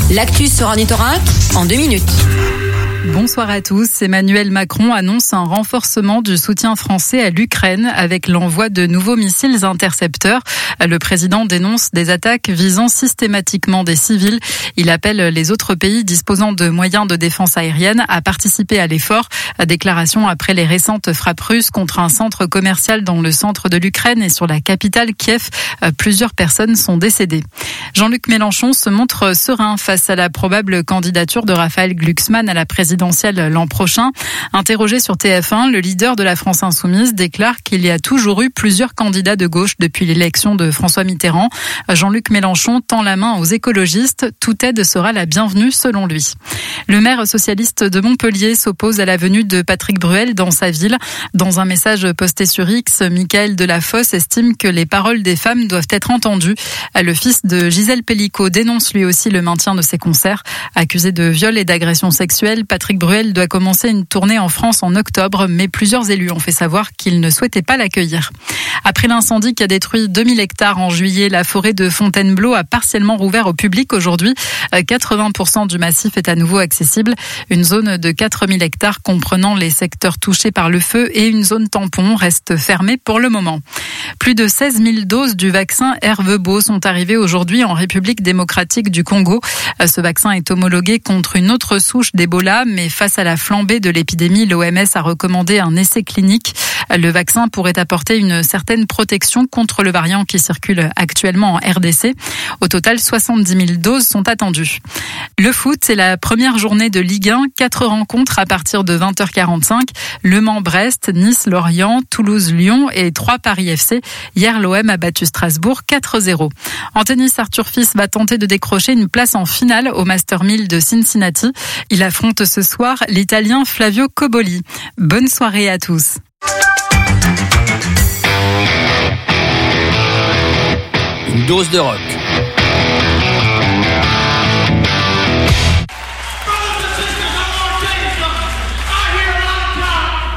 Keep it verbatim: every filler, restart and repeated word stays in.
L'actu sur Ornithorinque en deux minutes. Bonsoir à tous. Emmanuel Macron annonce un renforcement du soutien français à l'Ukraine avec l'envoi de nouveaux missiles intercepteurs. Le président dénonce des attaques visant systématiquement des civils. Il appelle les autres pays disposant de moyens de défense aérienne à participer à l'effort. Déclaration après les récentes frappes russes contre un centre commercial dans le centre de l'Ukraine et sur la capitale Kiev. Plusieurs personnes sont décédées. Jean-Luc Mélenchon se montre serein face à la probable candidature de Raphaël Glucksmann à la présidentielle l'an prochain. Interrogé sur T F un, le leader de la France Insoumise déclare qu'il y a toujours eu plusieurs candidats de gauche depuis l'élection de François Mitterrand. Jean-Luc Mélenchon tend la main aux écologistes. Toute aide sera la bienvenue selon lui. Le maire socialiste de Montpellier s'oppose à la venue de Patrick Bruel dans sa ville. Dans un message posté sur X, Michaël Delafosse estime que les paroles des femmes doivent être entendues. Le fils de Gisèle Pellicot dénonce lui aussi le maintien de ses concerts. Accusé de viol et d'agression sexuelle, Patrick Bruel doit commencer une tournée en France en octobre, mais plusieurs élus ont fait savoir qu'ils ne souhaitaient pas l'accueillir. Après l'incendie qui a détruit deux mille hectares en juillet, la forêt de Fontainebleau a partiellement rouvert au public aujourd'hui. quatre-vingts pour cent du massif est à nouveau accessible. Une zone de quatre mille hectares comprenant les secteurs touchés par le feu et une zone tampon reste fermée pour le moment. Plus de seize mille doses du vaccin Ervebo sont arrivées aujourd'hui en République démocratique du Congo. Ce vaccin est homologué contre une autre souche d'Ebola, mais face à la flambée de l'épidémie, l'O M S a recommandé un essai clinique. Le vaccin pourrait apporter une certaine protection contre le variant qui circule actuellement en R D C. Au total, soixante-dix mille doses sont attendues. Le foot, c'est la première journée de Ligue un. Quatre rencontres à partir de vingt heures quarante-cinq. Le Mans-Brest, Nice-Lorient, Toulouse-Lyon et trois Paris F C. Hier, l'O M a battu Strasbourg quatre zéro. En tennis, Arthur Fils va tenter de décrocher une place en finale au Master mille de Cincinnati. Il affronte ce soir l'Italien Flavio Cobolli. Bonne soirée à tous. Une dose de rock.